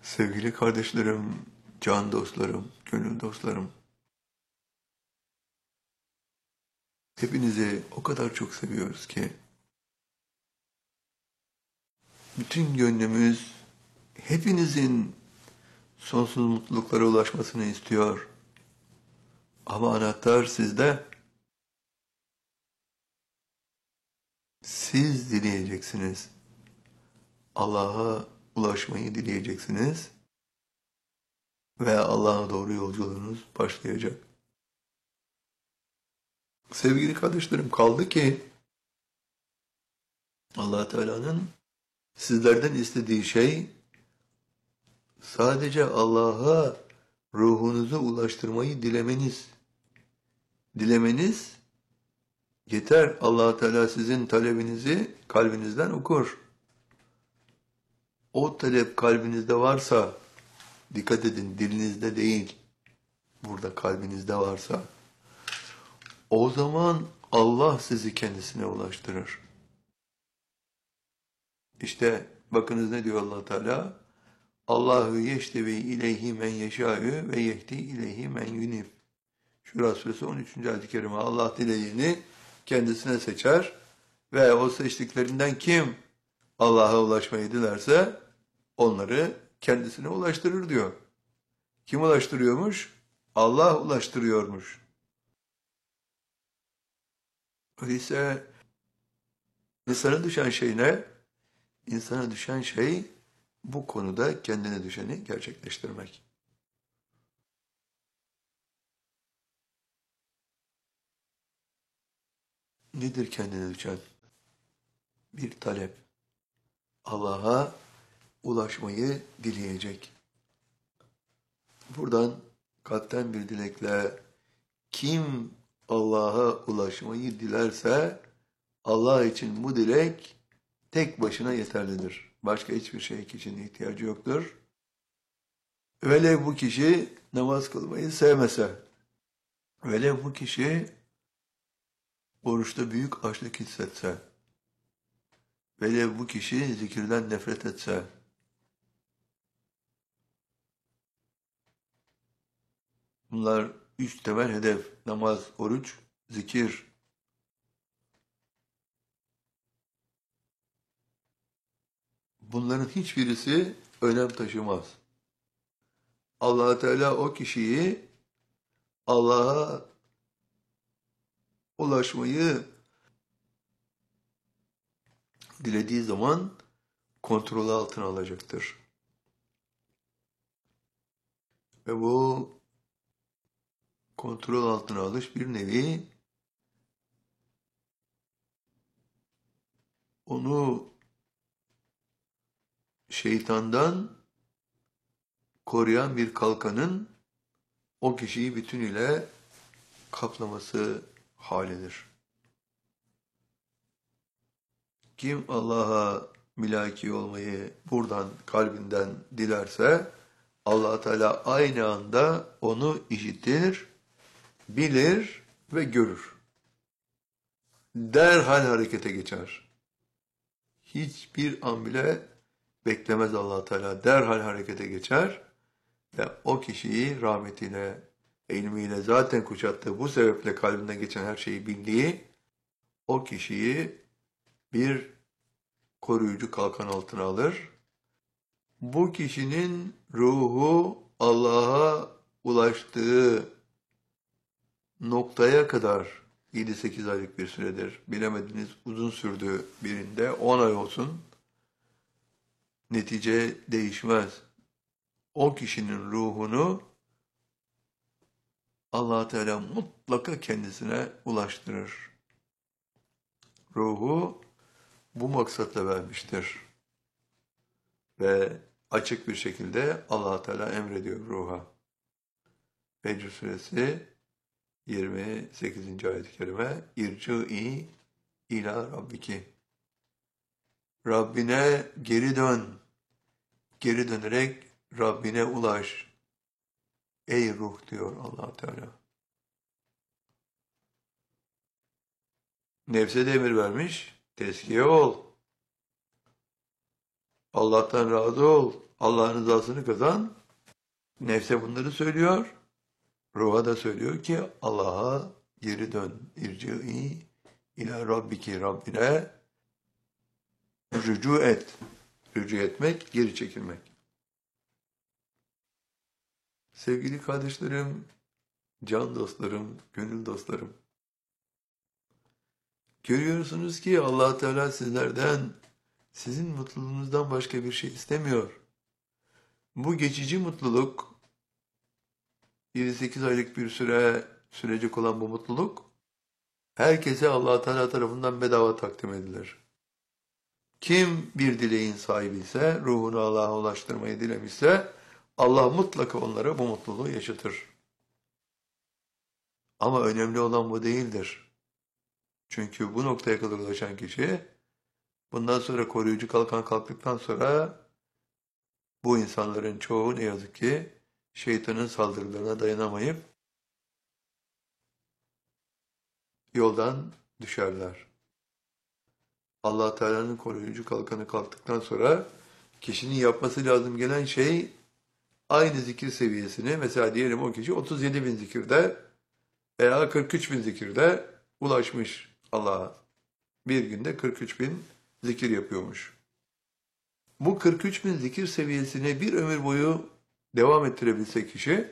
Sevgili kardeşlerim, can dostlarım, gönül dostlarım, hepinizi o kadar çok seviyoruz ki, bütün gönlümüz hepinizin sonsuz mutluluklara ulaşmasını istiyor. Ama anahtar sizde, siz dileyeceksiniz. Allah'a ulaşmayı dileyeceksiniz ve Allah'a doğru yolculuğunuz başlayacak. Sevgili kardeşlerim, kaldı ki Allah Teala'nın sizlerden istediği şey sadece Allah'a ruhunuzu ulaştırmayı dilemeniz. Dilemeniz yeter. Allah Teala sizin talebinizi kalbinizden okur. O talep kalbinizde varsa, dikkat edin, dilinizde değil, burada kalbinizde varsa, o zaman Allah sizi kendisine ulaştırır. İşte bakınız ne diyor Allah Teala? Allahu yeştevi ileyhi men yeşâ'ü ve yehdi ileyhi men yunif. Şura suresi 13. ayet-i kerime. Allah dilediğini kendisine seçer ve o seçtiklerinden kim Allah'a ulaşmayı dilerse onları kendisine ulaştırır diyor. Kim ulaştırıyormuş? Allah ulaştırıyormuş. Öyleyse insana düşen şey ne? İnsana düşen şey bu konuda kendine düşeni gerçekleştirmek. Nedir kendine düşen? Bir talep. Allah'a ulaşmayı dileyecek. Buradan kalpten bir dilekle kim Allah'a ulaşmayı dilerse Allah için bu dilek tek başına yeterlidir. Başka hiçbir şey için ihtiyacı yoktur. Velev bu kişi namaz kılmayı sevmese, velev bu kişi oruçta büyük açlık hissetse, velev bu kişi zikirden nefret etse, bunlar üç temel hedef: namaz, oruç, zikir. Bunların hiçbirisi önem taşımaz. Allah Teala o kişiyi Allah'a ulaşmayı dilediği zaman kontrol altına alacaktır. Ve bu kontrol altına alış bir nevi onu şeytandan koruyan bir kalkanın o kişiyi bütünüyle kaplaması halidir. Kim Allah'a milaki olmayı buradan kalbinden dilerse Allah Teala aynı anda onu işitir, bilir ve görür. Derhal harekete geçer. Hiçbir an bile beklemez Allah Teala. Derhal harekete geçer ve o kişiyi rahmetiyle, ilmiyle zaten kuşattığı, bu sebeple kalbine geçen her şeyi bildiği o kişiyi bir koruyucu kalkan altına alır. Bu kişinin ruhu Allah'a ulaştığı noktaya kadar 7-8 aylık bir süredir. Bilemediniz, uzun sürdüğü birinde 10 ay olsun. Netice değişmez. O kişinin ruhunu Allah Teala mutlaka kendisine ulaştırır. Ruhu bu maksatla vermiştir. Ve açık bir şekilde Allah Teala emrediyor ruha. Fecr suresi 28. ayet-i kerime: İrci'i ila rabbiki. Rabbine geri dön. Geri dönerek Rabbine ulaş. Ey ruh diyor Allah Teala. Nefse de emir vermiş. Tezkiye ol. Allah'tan razı ol. Allah'ın rızasını kazan. Nefse bunları söylüyor. Ruha da söylüyor ki Allah'a geri dön. İrci'i ila rabbiki, Rabbine rücu et. Rücu etmek, geri çekilmek. Sevgili kardeşlerim, can dostlarım, gönül dostlarım. Görüyorsunuz ki Allah Teala sizlerden, sizin mutluluğunuzdan başka bir şey istemiyor. Bu geçici mutluluk, 7-8 aylık bir sürecek olan bu mutluluk, herkese Allah Teala tarafından bedava takdim edilir. Kim bir dileğin sahibi ise, ruhunu Allah'a ulaştırmayı dilemişse, Allah mutlaka onlara bu mutluluğu yaşatır. Ama önemli olan bu değildir. Çünkü bu noktaya kadar ulaşan kişi, bundan sonra koruyucu kalkan kalktıktan sonra, bu insanların çoğu ne yazık ki, şeytanın saldırılarına dayanamayıp, yoldan düşerler. Allah Teala'nın koruyucu kalkanı kalktıktan sonra, kişinin yapması lazım gelen şey, aynı zikir seviyesini, mesela diyelim o kişi 37 bin zikirde veya 43 bin zikirde ulaşmış Allah'a. Bir günde 43 bin zikir yapıyormuş. Bu 43 bin zikir seviyesine bir ömür boyu devam ettirebilse kişi,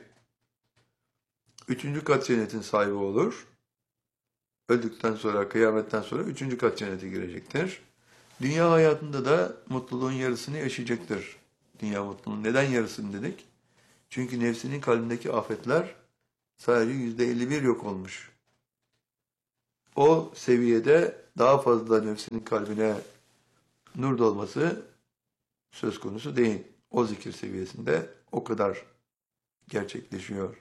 3. kat cennetin sahibi olur. Öldükten sonra, kıyametten sonra 3. kat cennete girecektir. Dünya hayatında da mutluluğun yarısını yaşayacaktır. Dünya mutluluğun neden yarısını dedik? Çünkü nefsinin kalbindeki afetler sadece %51 yok olmuş. O seviyede daha fazla nefsinin kalbine nur dolması söz konusu değil. O zikir seviyesinde o kadar gerçekleşiyor.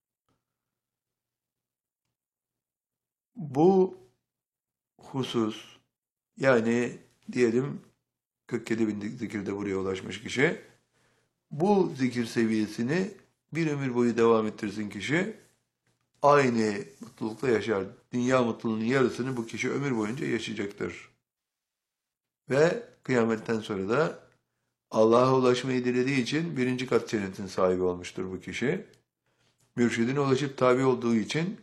Bu husus, yani diyelim 47 bin zikirde buraya ulaşmış kişi, bu zikir seviyesini bir ömür boyu devam ettirsin kişi, aynı mutlulukla yaşar. Dünya mutluluğunun yarısını bu kişi ömür boyunca yaşayacaktır. Ve kıyametten sonra da Allah'a ulaşmayı dilediği için 1. kat cennetin sahibi olmuştur bu kişi. Mürşidine ulaşıp tabi olduğu için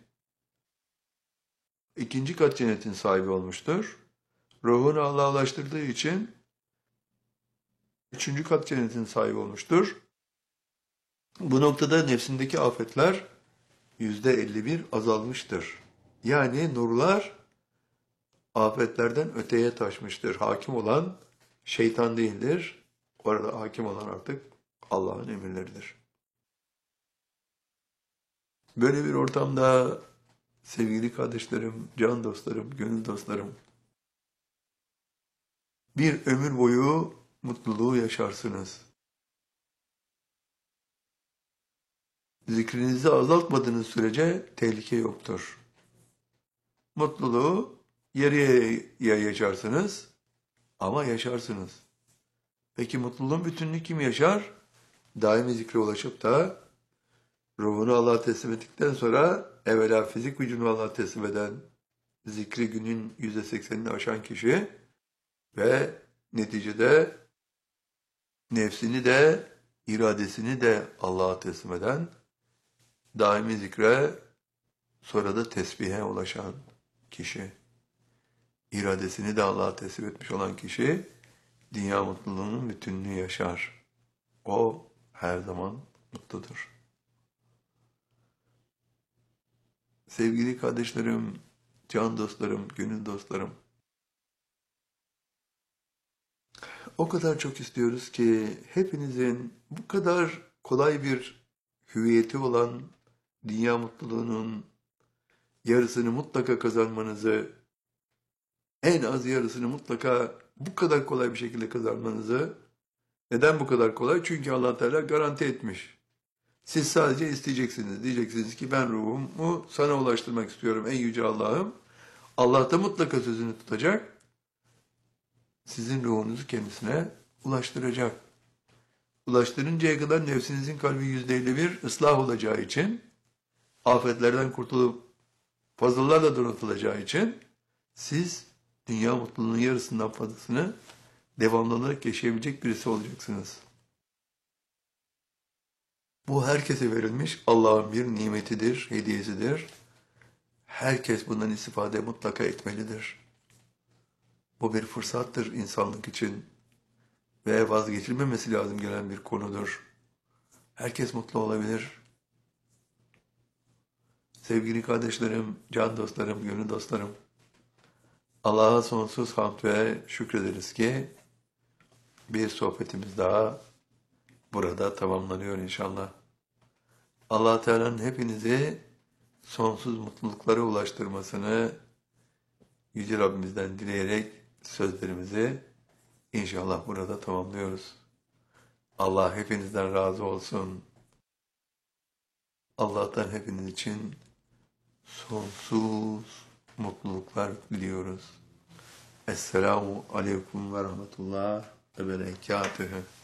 2. kat cennetin sahibi olmuştur. Ruhunu Allah'a ulaştırdığı için 3. kat cennetin sahibi olmuştur. Bu noktada nefsindeki afetler %51 azalmıştır. Yani nurlar afetlerden öteye taşmıştır. Hakim olan şeytan değildir. Orada hakim olan artık Allah'ın emirleridir. Böyle bir ortamda sevgili kardeşlerim, can dostlarım, gönül dostlarım, bir ömür boyu mutluluğu yaşarsınız. Zikrinizi azaltmadığınız sürece tehlike yoktur. Mutluluğu yarıya yaşarsınız ama yaşarsınız. Peki mutluluğun bütününü kim yaşar? Daimi zikre ulaşıp da ruhunu Allah'a teslim ettikten sonra evvela fizik vücudunu Allah'a teslim eden, zikri günün %80'ini aşan kişi ve neticede nefsini de iradesini de Allah'a teslim eden, daimi zikre sonra da tesbihe ulaşan kişi, iradesini de Allah'a teslim etmiş olan kişi, dünya mutluluğunun bütününü yaşar. O her zaman mutludur. Sevgili kardeşlerim, can dostlarım, gönül dostlarım, o kadar çok istiyoruz ki hepinizin bu kadar kolay bir hüviyeti olan dünya mutluluğunun yarısını mutlaka kazanmanızı, en az yarısını mutlaka bu kadar kolay bir şekilde kazanmanızı. Neden bu kadar kolay? Çünkü Allah Teala garanti etmiş. Siz sadece isteyeceksiniz. Diyeceksiniz ki ben ruhumu sana ulaştırmak istiyorum ey yüce Allah'ım. Allah da mutlaka sözünü tutacak. Sizin ruhunuzu kendisine ulaştıracak. Ulaştırıncaya kadar nefsinizin kalbi %51 ıslah olacağı için, afetlerden kurtulup fazlalarla donatılacağı için siz dünya mutluluğunun yarısından fazlasını devamlı olarak yaşayabilecek birisi olacaksınız. Bu herkese verilmiş Allah'ın bir nimetidir, hediyesidir. Herkes bundan istifade mutlaka etmelidir. Bu bir fırsattır insanlık için ve vazgeçilmemesi lazım gelen bir konudur. Herkes mutlu olabilir. Sevgili kardeşlerim, can dostlarım, gönül dostlarım, Allah'a sonsuz hamd ve şükrederiz ki bir sohbetimiz daha burada tamamlanıyor inşallah. Allah Teala'nın hepinizi sonsuz mutluluklara ulaştırmasını Yüce Rabbimizden dileyerek sözlerimizi inşallah burada tamamlıyoruz. Allah hepinizden razı olsun. Allah'tan hepiniz için sonsuz mutluluklar diliyoruz. Esselamu Aleyküm ve Rahmetullah ve Berekatühü.